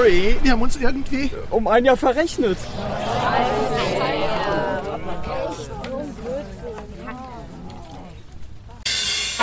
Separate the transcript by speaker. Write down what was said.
Speaker 1: Ui, wir haben uns irgendwie
Speaker 2: um ein Jahr verrechnet.